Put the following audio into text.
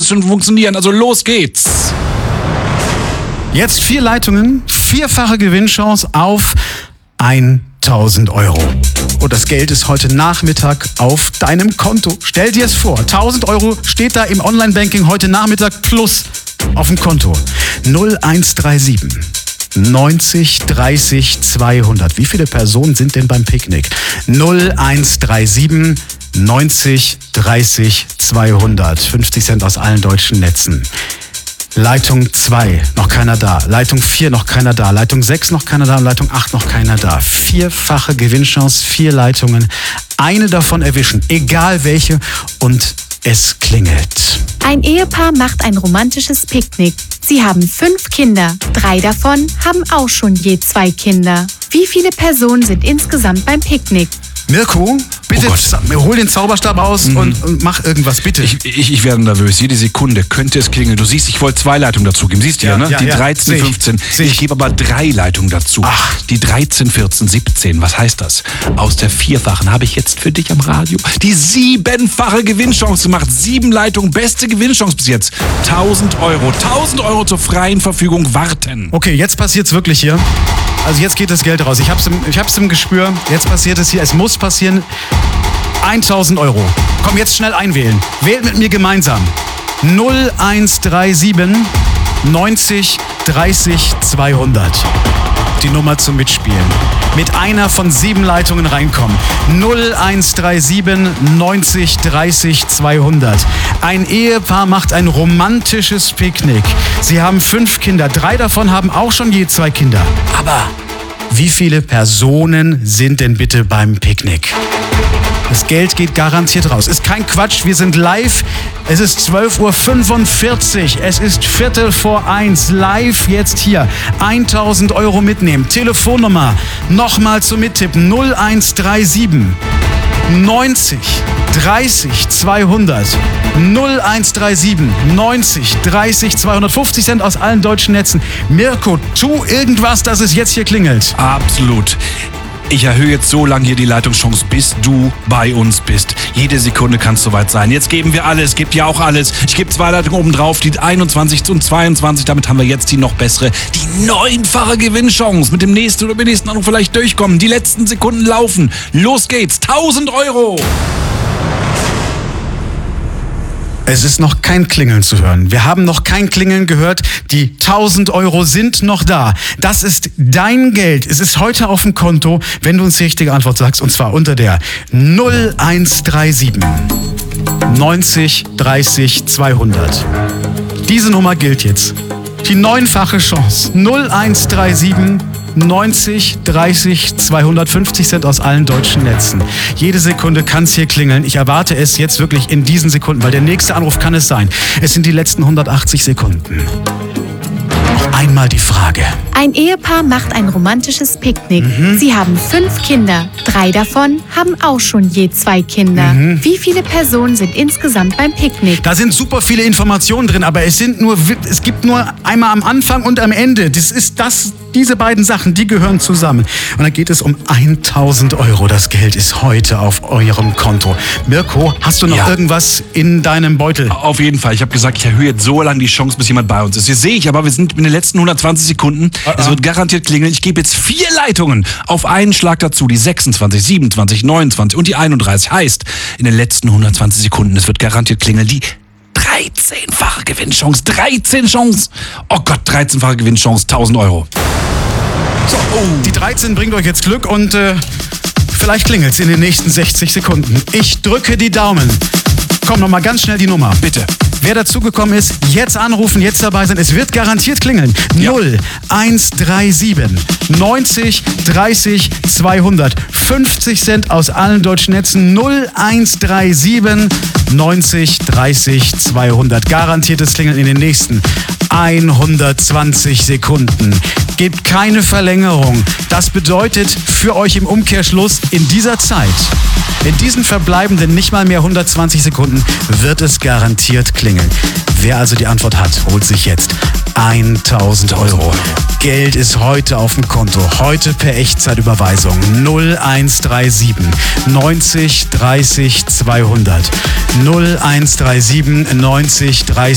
schon funktionieren. Also los geht's. Jetzt 4 Leitungen, 4-fache Gewinnchance auf 1.000 Euro. Und das Geld ist heute Nachmittag auf deinem Konto. Stell dir es vor, 1.000 Euro steht da im Online-Banking heute Nachmittag plus auf dem Konto. 0137 90 30 200. Wie viele Personen sind denn beim Picknick? 0137 90 30 200. 50 Cent aus allen deutschen Netzen. Leitung 2, noch keiner da. Leitung 4, noch keiner da. Leitung 6, noch keiner da. Und Leitung 8, noch keiner da. 4-fache Gewinnchance, 4 Leitungen. Eine davon erwischen, egal welche. Und es klingelt. Ein Ehepaar macht ein romantisches Picknick. Sie haben 5 Kinder. 3 davon haben auch schon je 2 Kinder. Wie viele Personen sind insgesamt beim Picknick? Mirko, bitte hol den Zauberstab aus und mach irgendwas, bitte. Ich werde nervös. Jede Sekunde könnte es klingeln. Du siehst, ich wollte 2 Leitungen dazugeben. Siehst du ja, ne? Die 13, 15. Ich gebe aber 3 Leitungen dazu. Ach. Die 13, 14, 17. Was heißt das? Aus der 4-fachen habe ich jetzt für dich am Radio die 7-fache Gewinnchance gemacht. 7 Leitungen, beste Gewinnchance bis jetzt. 1.000 Euro. 1.000 Euro zur freien Verfügung warten. Okay, jetzt passiert's wirklich hier. Also jetzt geht das Geld raus. Ich hab's im Gespür. Jetzt passiert es hier. Es muss passieren. 1.000 Euro. Komm, jetzt schnell einwählen. Wählt mit mir gemeinsam. 0137 90 30 200. Die Nummer zum Mitspielen. Mit einer von 7 Leitungen reinkommen. 0137 90 30 200. Ein Ehepaar macht ein romantisches Picknick. Sie haben 5 Kinder. 3 davon haben auch schon je 2 Kinder. Aber wie viele Personen sind denn bitte beim Picknick? Das Geld geht garantiert raus. Ist kein Quatsch, wir sind live. Es ist 12.45 Uhr. Es ist 1:15 live jetzt hier. 1.000 Euro mitnehmen. Telefonnummer nochmal zum Mittippen. 0137 90 30 200. 0137 90 30 250 Cent aus allen deutschen Netzen. Mirko, tu irgendwas, dass es jetzt hier klingelt. Absolut. Ich erhöhe jetzt so lange hier die Leitungschance, bis du bei uns bist. Jede Sekunde kann es soweit sein. Jetzt geben wir alles, gebt ja auch alles. Ich gebe 2 Leitungen oben drauf, die 21 und 22. Damit haben wir jetzt die noch bessere, die 9-fache Gewinnchance. Mit dem nächsten oder mit dem nächsten Anruf vielleicht durchkommen. Die letzten Sekunden laufen. Los geht's. 1.000 Euro. Es ist noch kein Klingeln zu hören. Wir haben noch kein Klingeln gehört. Die 1.000 Euro sind noch da. Das ist dein Geld. Es ist heute auf dem Konto, wenn du uns die richtige Antwort sagst. Und zwar unter der 0137 90 30 200. Diese Nummer gilt jetzt. Die 9-fache Chance. 0137 90 30 250 Cent aus allen deutschen Netzen. Jede Sekunde kann es hier klingeln. Ich erwarte es jetzt wirklich in diesen Sekunden, weil der nächste Anruf kann es sein. Es sind die letzten 180 Sekunden. Noch einmal die Frage. Ein Ehepaar macht ein romantisches Picknick. Sie haben 5 Kinder. 3 davon haben auch schon je 2 Kinder. Wie viele Personen sind insgesamt beim Picknick? Da sind super viele Informationen drin, aber es gibt nur einmal am Anfang und am Ende. Diese beiden Sachen, die gehören zusammen. Und dann geht es um 1.000 Euro. Das Geld ist heute auf eurem Konto. Mirko, hast du noch irgendwas in deinem Beutel? Auf jeden Fall. Ich habe gesagt, ich erhöhe jetzt so lange die Chance, bis jemand bei uns ist. Jetzt sehe ich aber, wir sind in den letzten 120 Sekunden. Es wird garantiert klingeln. Ich gebe jetzt 4 Leitungen auf einen Schlag dazu. Die 26, 27, 29 und die 31. Heißt, in den letzten 120 Sekunden, es wird garantiert klingeln. Die 13-fache Gewinnchance. 13 Chance. Oh Gott, 13-fache Gewinnchance. 1.000 Euro. So, die 13 bringt euch jetzt Glück und vielleicht klingelt's in den nächsten 60 Sekunden. Ich drücke die Daumen. Komm, nochmal ganz schnell die Nummer. Bitte. Wer dazugekommen ist, jetzt anrufen, jetzt dabei sein. Es wird garantiert klingeln. 0137 90 30 200. 50 Cent aus allen deutschen Netzen. 0137 90 30 200. Garantiertes Klingeln in den nächsten 120 Sekunden. Gebt keine Verlängerung. Das bedeutet für euch im Umkehrschluss in dieser Zeit, in diesen verbleibenden nicht mal mehr 120 Sekunden, wird es garantiert klingeln. Wer also die Antwort hat, holt sich jetzt 1.000 Euro. Geld ist heute auf dem Konto. Heute per Echtzeitüberweisung. 0137 90 30 200. 0137 90 30